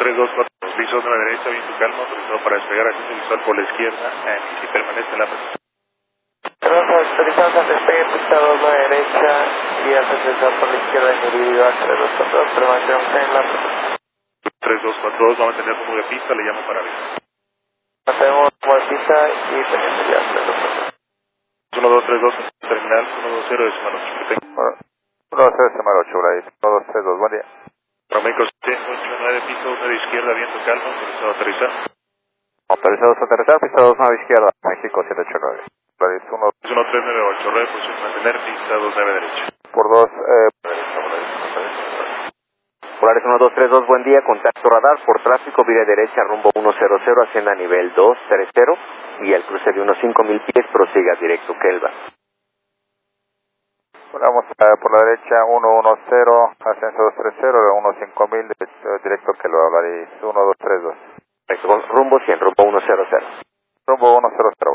324, piso de la derecha, viento calmo, autorizado para despegar, acceso visual por la izquierda, y permanece en la presentación. Autorizamos al despegue, pista 2 a la derecha y acceso visual por la izquierda, individual 3242, permanecemos en la presentación. 3242, va a mantener rumbo de pista, le llamo para aviso. Hacemos rumbo de pista y pendiente ya 3242. 1232, terminal 120 de Sumarocho. 120 de Sumarocho, Bryce, 1232, buen día. Romeco 89, pista 1 de izquierda, viento calmo, autorizado a aterrizar. Autorizado a aterrizar, pista 2 a izquierda, México 789. Bryce, 1398, red, posición mantener, pista 29 derecha. por 2, Polaris 1232, buen día, contacto radar por tráfico, vía derecha, rumbo 100, hacienda nivel 230 y al cruce de unos 5000 pies, prosiga directo Kelva. Vamos por la derecha 110, ascenso 230, 15000, directo que lo hablaréis, 1232. Rumbo 100, rumbo 100. Rumbo 100.